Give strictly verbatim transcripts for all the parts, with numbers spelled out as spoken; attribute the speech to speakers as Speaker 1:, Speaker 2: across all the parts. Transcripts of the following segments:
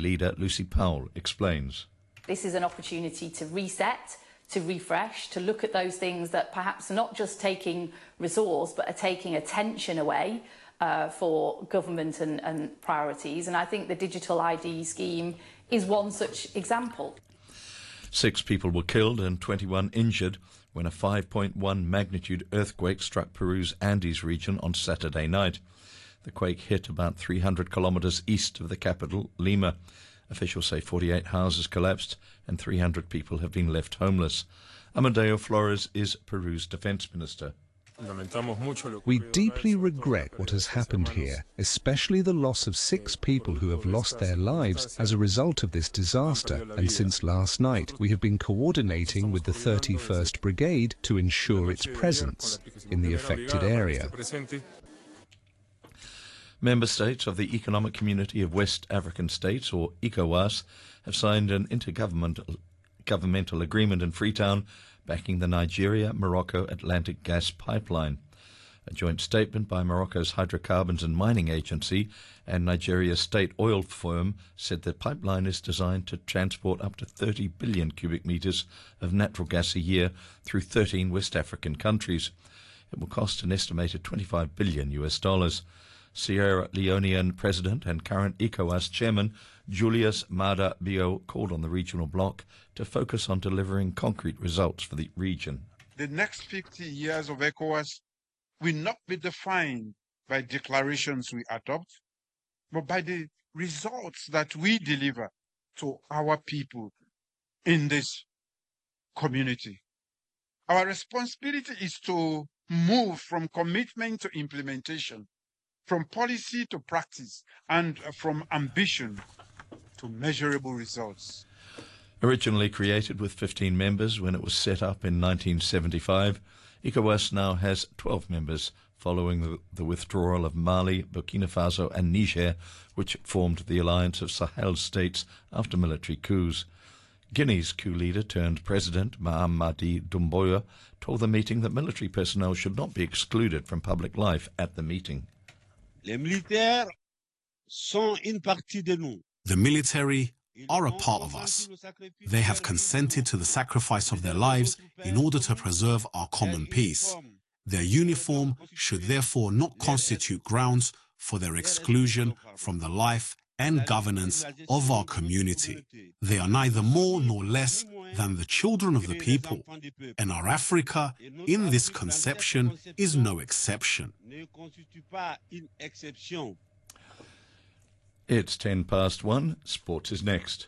Speaker 1: leader Lucy Powell explains.
Speaker 2: This is an opportunity to reset, to refresh, to look at those things that perhaps are not just taking resource, but are taking attention away uh, for government and, and priorities. And I think the digital I D scheme is one such example.
Speaker 1: Six people were killed and twenty-one injured when a five point one magnitude earthquake struck Peru's Andes region on Saturday night. The quake hit about three hundred kilometres east of the capital, Lima. Officials say forty-eight houses collapsed and three hundred people have been left homeless. Amadeo Flores is Peru's defence minister.
Speaker 3: We deeply regret what has happened here, especially the loss of six people who have lost their lives as a result of this disaster, and since last night we have been coordinating with the thirty-first Brigade to ensure its presence in the affected area.
Speaker 1: Member states of the Economic Community of West African States, or ECOWAS, have signed an intergovernmental governmental agreement in Freetown backing the Nigeria-Morocco Atlantic Gas Pipeline. A joint statement by Morocco's Hydrocarbons and Mining Agency and Nigeria's state oil firm said the pipeline is designed to transport up to thirty billion cubic metres of natural gas a year through thirteen West African countries. It will cost an estimated twenty-five billion U S dollars. Sierra Leonean President and current ECOWAS Chairman Julius Maada Bio called on the regional bloc to focus on delivering concrete results for the region.
Speaker 4: The next fifty years of ECOWAS will not be defined by declarations we adopt, but by the results that we deliver to our people in this community. Our responsibility is to move from commitment to implementation, from policy to practice, and from ambition to measurable results.
Speaker 1: Originally created with fifteen members when it was set up in nineteen seventy-five, ECOWAS now has twelve members following the, the withdrawal of Mali, Burkina Faso and Niger, which formed the alliance of Sahel states after military coups. Guinea's coup leader turned president, Mahamadou Doumbouya, told the meeting that military personnel should not be excluded from public life at the meeting.
Speaker 5: Les militaires sont une partie de nous.
Speaker 6: The military are a part of us. They have consented to the sacrifice of their lives in order to preserve our common peace. Their uniform should therefore not constitute grounds for their exclusion from the life and governance of our community. They are neither more nor less than the children of the people, and our Africa, in this conception, is no exception.
Speaker 1: It's ten past one. Sports is next.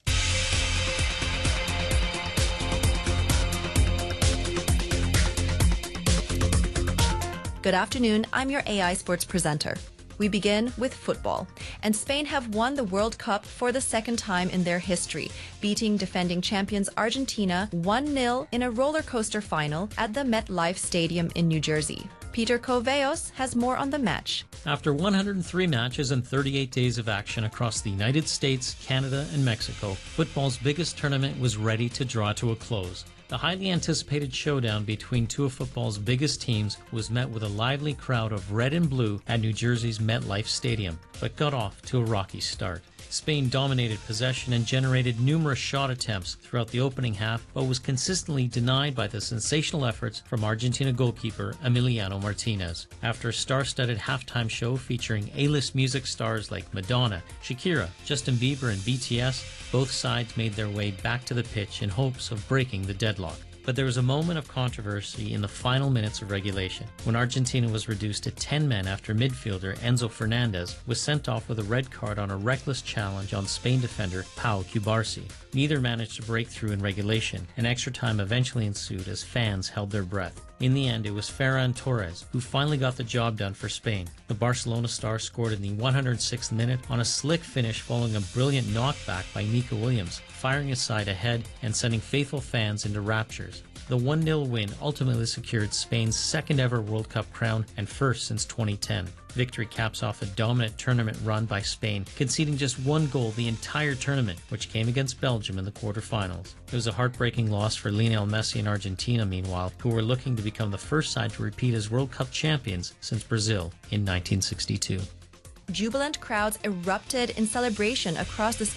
Speaker 7: Good afternoon, I'm your A I Sports presenter. We begin with football, and Spain have won the World Cup for the second time in their history, beating defending champions Argentina one nil in a roller coaster final at the MetLife Stadium in New Jersey. Peter Coveos has more on the match.
Speaker 8: After one hundred three matches and thirty-eight days of action across the United States, Canada, and Mexico, football's biggest tournament was ready to draw to a close. The highly anticipated showdown between two of football's biggest teams was met with a lively crowd of red and blue at New Jersey's MetLife Stadium, but got off to a rocky start. Spain dominated possession and generated numerous shot attempts throughout the opening half, but was consistently denied by the sensational efforts from Argentina goalkeeper Emiliano Martinez. After a star-studded halftime show featuring A-list music stars like Madonna, Shakira, Justin Bieber, and B T S, both sides made their way back to the pitch in hopes of breaking the deadlock. But there was a moment of controversy in the final minutes of regulation, when Argentina was reduced to ten men after midfielder Enzo Fernandez was sent off with a red card on a reckless challenge on Spain defender Pau Cubarsí. Neither managed to break through in regulation, and extra time eventually ensued as fans held their breath. In the end, it was Ferran Torres who finally got the job done for Spain. The Barcelona star scored in the one hundred sixth minute on a slick finish following a brilliant knockback by Nico Williams, firing his side ahead and sending faithful fans into raptures. The one nil win ultimately secured Spain's second ever World Cup crown and first since twenty ten. Victory caps off a dominant tournament run by Spain, conceding just one goal the entire tournament, which came against Belgium in the quarterfinals. It was a heartbreaking loss for Lionel Messi and Argentina, meanwhile, who were looking to become the first side to repeat as World Cup champions since Brazil in nineteen sixty-two.
Speaker 7: Jubilant crowds erupted in celebration across the